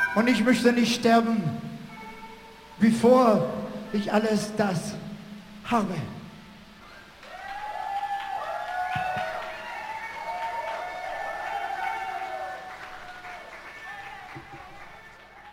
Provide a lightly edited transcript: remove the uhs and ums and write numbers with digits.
Und ich möchte nicht sterben, bevor ich alles das habe.